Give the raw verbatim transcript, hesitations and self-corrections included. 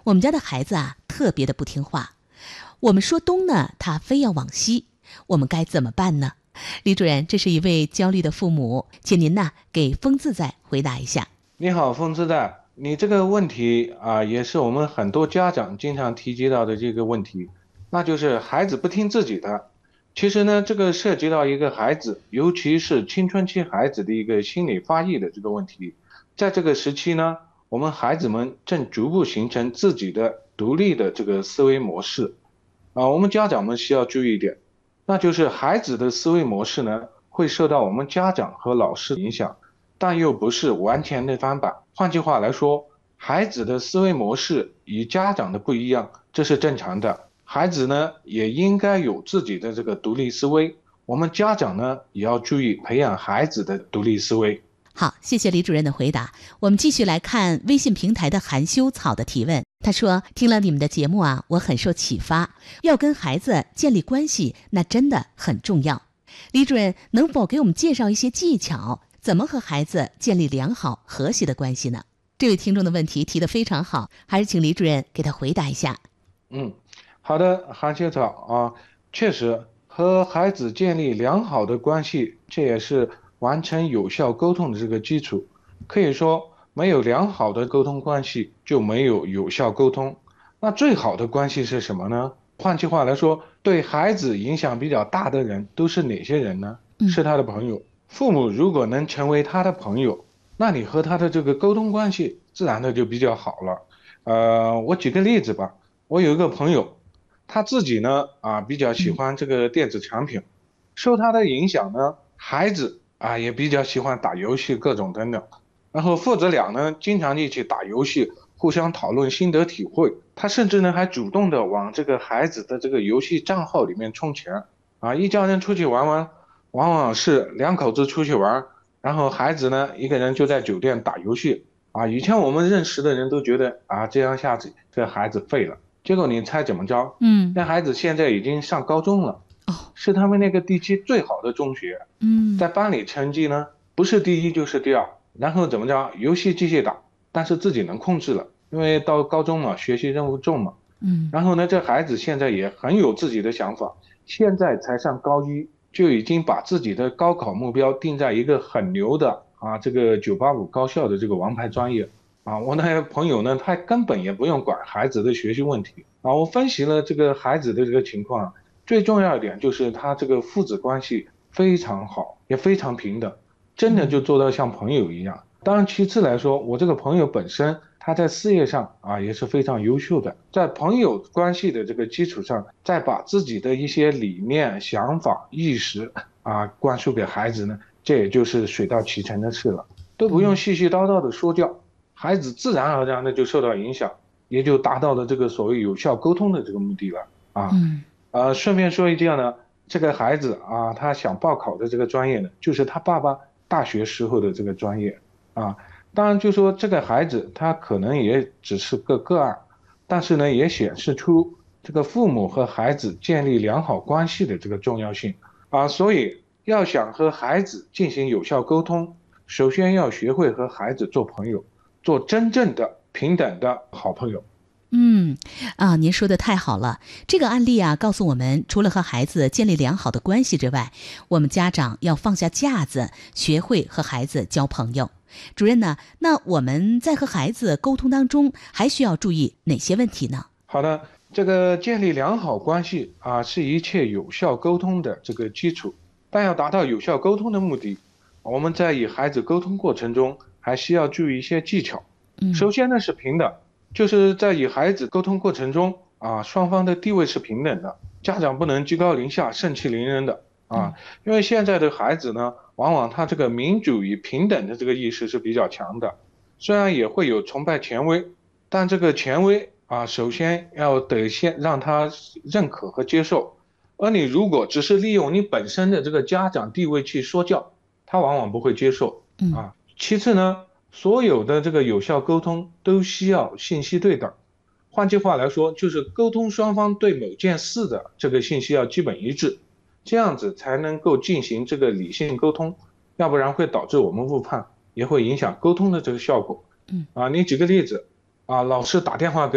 我们家的孩子啊，特别的不听话，我们说东呢，他非要往西，我们该怎么办呢？李主任，这是一位焦虑的父母，请您呢给风自在回答一下。 你好，风自在，你这个问题啊，也是我们很多家长经常提及到的这个问题，那就是孩子不听自己的。其实呢，这个涉及到一个孩子，尤其是青春期孩子的一个心理发育的这个问题。在这个时期呢，我们孩子们正逐步形成自己的独立的这个思维模式啊，我们家长们需要注意一点，那就是孩子的思维模式呢，会受到我们家长和老师影响，但又不是完全的翻版。换句话来说，孩子的思维模式与家长的不一样，这是正常的。孩子呢，也应该有自己的这个独立思维。我们家长呢，也要注意培养孩子的独立思维。 好，谢谢李主任的回答。我们继续来看微信平台的含羞草的提问。他说，听了你们的节目啊，我很受启发，要跟孩子建立关系，那真的很重要。李主任能否给我们介绍一些技巧，怎么和孩子建立良好和谐的关系呢？这位听众的问题提得非常好，还是请李主任给他回答一下。 嗯，好的，含羞草啊，确实和孩子建立良好的关系，这也是完成有效沟通的这个基础。可以说，没有良好的沟通关系，就没有有效沟通。那最好的关系是什么呢？换句话来说，对孩子影响比较大的人都是哪些人呢？是他的朋友。父母如果能成为他的朋友，那你和他的这个沟通关系自然的就比较好了。呃，我举个例子吧，我有一个朋友，他自己呢啊比较喜欢这个电子产品，受他的影响呢，孩子啊也比较喜欢打游戏各种等等，然后父子俩呢经常一起打游戏，互相讨论心得体会，他甚至呢还主动的往这个孩子的这个游戏账号里面充钱啊，一家人出去玩玩，往往是两口子出去玩，然后孩子呢一个人就在酒店打游戏啊。以前我们认识的人都觉得啊这样下去这孩子废了，结果你猜怎么着？ 嗯， 那孩子现在已经上高中了， 哦， 是他们那个地区最好的中学， 嗯， 在班里成绩呢不是第一就是第二，然后怎么着，游戏继续打，但是自己能控制了，因为到高中嘛，学习任务重嘛， 嗯， 然后呢，这孩子现在也很有自己的想法，现在才上高一，就已经把自己的高考目标定在一个很牛的啊这个九八五高校的这个王牌专业啊。我那个朋友呢，他根本也不用管孩子的学习问题啊。我分析了这个孩子的这个情况，最重要一点就是他这个父子关系非常好，也非常平等，真的就做到像朋友一样。当然，其次来说，我这个朋友本身他在事业上啊也是非常优秀的，在朋友关系的这个基础上，再把自己的一些理念、想法、意识啊灌输给孩子呢，这也就是水到渠成的事了，都不用絮絮叨叨的说教，孩子自然而然的就受到影响，也就达到了这个所谓有效沟通的这个目的了啊。 嗯， 呃，顺便说一句呢，这个孩子啊，他想报考的这个专业呢，就是他爸爸大学时候的这个专业啊。当然就说这个孩子他可能也只是个个案，但是呢也显示出这个父母和孩子建立良好关系的这个重要性啊。所以要想和孩子进行有效沟通，首先要学会和孩子做朋友，做真正的平等的好朋友。 嗯，啊，您说的太好了。这个案例啊，告诉我们，除了和孩子建立良好的关系之外，我们家长要放下架子，学会和孩子交朋友。主任呢，那我们在和孩子沟通当中，还需要注意哪些问题呢？ 好的，这个建立良好关系啊，是一切有效沟通的这个基础。但要达到有效沟通的目的，我们在与孩子沟通过程中，还需要注意一些技巧。 嗯， 首先呢是平等，就是在与孩子沟通过程中啊，双方的地位是平等的，家长不能居高临下、盛气凌人的啊。因为现在的孩子呢，往往他这个民主与平等的这个意识是比较强的，虽然也会有崇拜权威，但这个权威啊，首先要得先让他认可和接受。而你如果只是利用你本身的这个家长地位去说教，他往往不会接受啊。其次呢，所有的这个有效沟通都需要信息对等，换句话来说，就是沟通双方对某件事的这个信息要基本一致，这样子才能够进行这个理性沟通，要不然会导致我们误判，也会影响沟通的这个效果。 嗯， 啊，你举个例子啊，老师打电话给